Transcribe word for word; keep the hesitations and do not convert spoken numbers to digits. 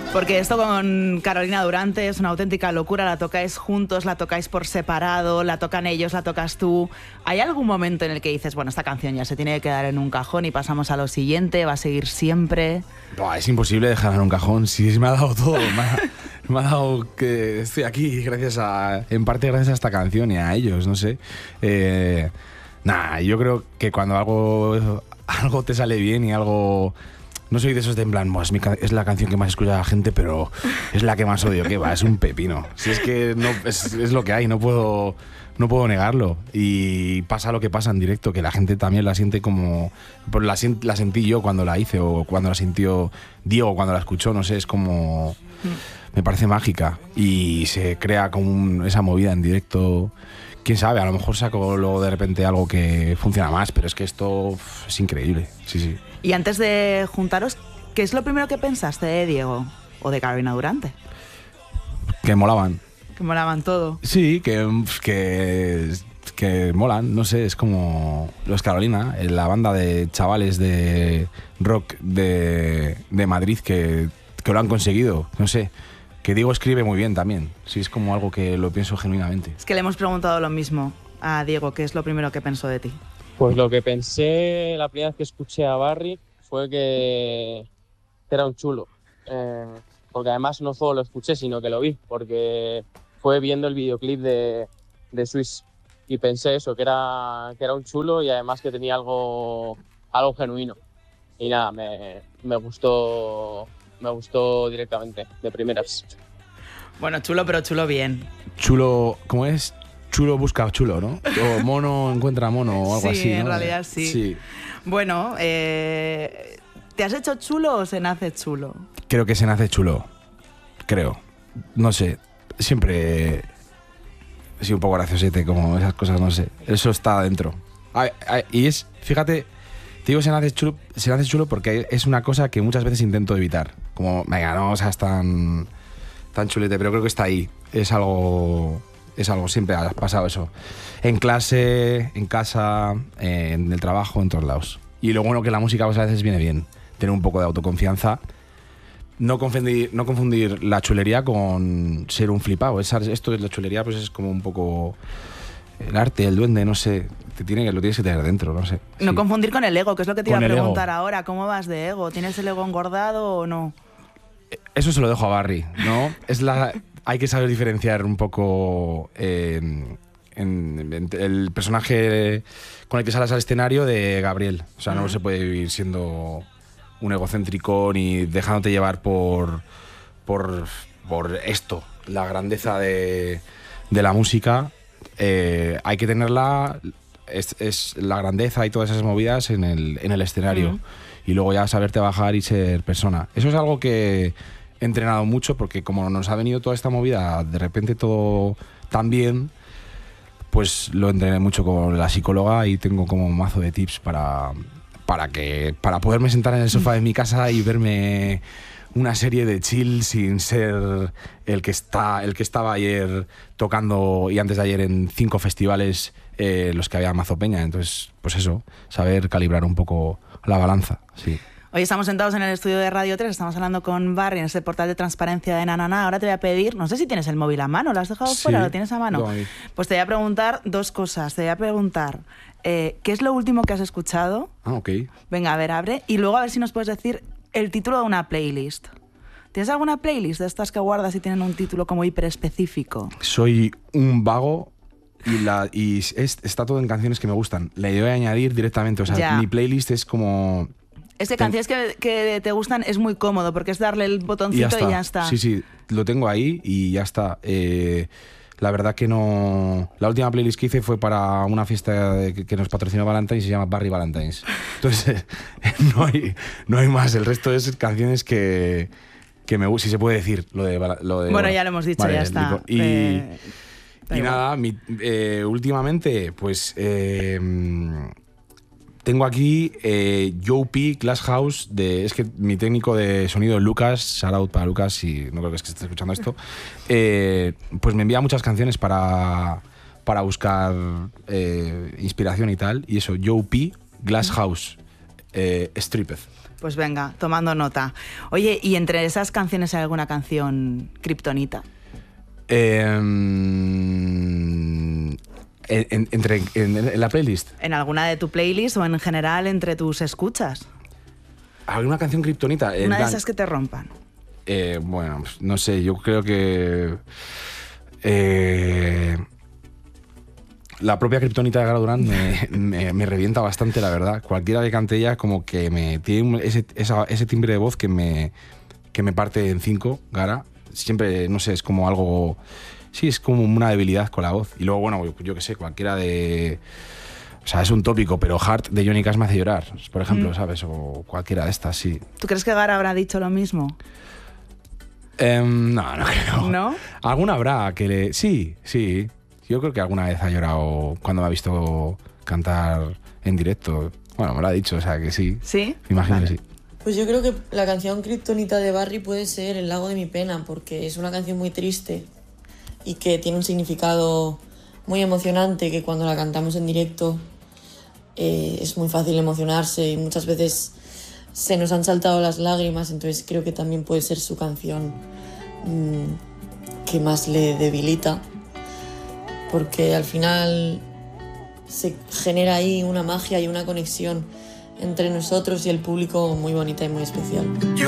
Porque esto con Carolina Durante es una auténtica locura. La tocáis juntos, la tocáis por separado, la tocan ellos, la tocas tú. ¿Hay algún momento en el que dices, bueno, esta canción ya se tiene que quedar en un cajón y pasamos a lo siguiente, va a seguir siempre? Buah, es imposible dejarla en un cajón. Sí, me ha dado todo. Me ha, me ha dado que estoy aquí gracias a, en parte gracias a esta canción y a ellos, no sé. Eh, Nah, yo creo que cuando algo, algo te sale bien y algo... No soy de esos de en plan, es, mi, es la canción que más escucha la gente, pero es la que más odio. Que va, es un pepino. Si es que no, es, es lo que hay, no puedo, no puedo negarlo. Y pasa lo que pasa en directo, que la gente también la siente como... Pues la, la sentí yo cuando la hice, o cuando la sintió Diego cuando la escuchó, no sé, es como... Me parece mágica. Y se crea como un, esa movida en directo... Quién sabe, a lo mejor saco luego de repente algo que funciona más, pero es que esto uf, es increíble, sí, sí. Y antes de juntaros, ¿qué es lo primero que pensaste de Diego o de Carolina Durante? Que molaban. Que molaban todo. Sí, que, que, que molan, no sé, es como los Carolina, la banda de chavales de rock de, de Madrid que, que lo han conseguido, no sé. Que Diego escribe muy bien también, sí, es como algo que lo pienso genuinamente. Es que le hemos preguntado lo mismo a Diego, ¿qué es lo primero que pensó de ti? Pues lo que pensé la primera vez que escuché a Barry fue que era un chulo, eh, porque además no solo lo escuché, sino que lo vi, porque fue viendo el videoclip de, de Swiss y pensé eso, que era, que era un chulo y además que tenía algo, algo genuino. Y nada, me, me gustó... Me gustó directamente, de primeras. Bueno, chulo, pero chulo bien. Chulo, ¿cómo es? Chulo busca chulo, ¿no? O mono encuentra mono o algo sí, así, ¿no? Sí, en realidad sí. sí. Bueno, eh, ¿te has hecho chulo o se nace chulo? Creo que se nace chulo. Creo. No sé. Siempre he sido un poco graciosete, como esas cosas, no sé. Eso está adentro. Ay, ay, y es, fíjate... Te digo se nace chulo, se nace chulo porque es una cosa que muchas veces intento evitar. Como, venga, no seas tan, tan chulete, pero creo que está ahí. Es algo, es algo, siempre ha pasado eso. En clase, en casa, en el trabajo, en todos lados. Y lo bueno que la música pues, a veces viene bien. Tener un poco de autoconfianza. No confundir, no confundir la chulería con ser un flipado. Esa, esto es la chulería, pues es como un poco... El arte, el duende, no sé, te tiene que, lo tienes que tener dentro, no sé. No sí. confundir con el ego, que es lo que te con iba a preguntar ego. ahora. ¿Cómo vas de ego? ¿Tienes el ego engordado o no? Eso se lo dejo a Barry, ¿no? Es la, hay que saber diferenciar un poco eh, en, en, el personaje con el que sales al escenario de Gabriel. O sea, no uh-huh. se puede vivir siendo un egocéntrico ni dejándote llevar por, por, por esto, la grandeza de, de la música. Eh, hay que tenerla, es, es la grandeza y todas esas movidas en el, en el escenario. Uh-huh. Y luego ya saberte bajar y ser persona. Eso es algo que he entrenado mucho porque como nos ha venido toda esta movida, de repente todo tan bien, pues lo entrené mucho con la psicóloga y tengo como un mazo de tips para, para, que, para poderme sentar en el sofá de mi casa y verme una serie de chill sin ser el que está el que estaba ayer tocando y antes de ayer en cinco festivales eh, los que había mazo peña. Entonces, pues eso, saber calibrar un poco la balanza, sí. Hoy estamos sentados en el estudio de Radio tres, estamos hablando con Barry en ese portal de transparencia de Nanana. Ahora te voy a pedir, no sé si tienes el móvil a mano, ¿lo has dejado sí, fuera? ¿Lo tienes a mano? No, pues te voy a preguntar dos cosas. Te voy a preguntar, eh, ¿qué es lo último que has escuchado? Ah, ok. Venga, a ver, abre. Y luego a ver si nos puedes decir el título de una playlist. ¿Tienes alguna playlist de estas que guardas y tienen un título como hiper específico? Soy un vago y, la, y es, está todo en canciones que me gustan. Le voy a añadir directamente, o sea, ya. Mi playlist es como... Es que canciones que, que te gustan es muy cómodo porque es darle el botoncito y ya, y ya está. Sí, sí, lo tengo ahí y ya está. Eh, la verdad que no... La última playlist que hice fue para una fiesta de, que nos patrocinó Valentine's y se llama Barry Valentine's. Entonces, no hay, no hay más. El resto es canciones que... que me gusta, si se puede decir lo de... Lo de bueno, ya lo hemos dicho, vale, ya está. Y, eh, y nada, mi, eh, últimamente, pues... Eh, tengo aquí eh, Joe P, Glass House, de, es que mi técnico de sonido, Lucas, shout out para Lucas, y no creo que, es que esté escuchando esto, eh, pues me envía muchas canciones para, para buscar eh, inspiración y tal, y eso, Joe P, Glass House, eh, Stripped. Pues venga, tomando nota. Oye, ¿y entre esas canciones hay alguna canción kriptonita? Eh, en, en, entre, en, en la playlist. ¿En alguna de tu playlist o en general entre tus escuchas? ¿Alguna canción kriptonita? Una de esas que te rompan. Eh, bueno, no sé, yo creo que... Eh, la propia kriptonita de Gara Durán me, me, me revienta bastante, la verdad. Cualquiera que cante ella como que me tiene ese, esa, ese timbre de voz que me, que me parte en cinco, Gara. Siempre, no sé, es como algo... Sí, es como una debilidad con la voz. Y luego, bueno, yo, yo qué sé, cualquiera de... O sea, es un tópico, pero Heart de Johnny Cash me hace llorar, por ejemplo, mm. ¿sabes? O cualquiera de estas, sí. ¿Tú crees que Gara habrá dicho lo mismo? Eh, no, no creo. ¿No? Alguna habrá que le... Sí, sí. Yo creo que alguna vez ha llorado cuando me ha visto cantar en directo. Bueno, me lo ha dicho, o sea que sí. ¿Sí? Me imagino vale. que sí. Pues yo creo que la canción kriptonita de Barry puede ser El lago de mi pena, porque es una canción muy triste y que tiene un significado muy emocionante, que cuando la cantamos en directo eh, es muy fácil emocionarse y muchas veces se nos han saltado las lágrimas, entonces creo que también puede ser su canción mmm, que más le debilita, porque al final se genera ahí una magia y una conexión entre nosotros y el público muy bonita y muy especial. Yo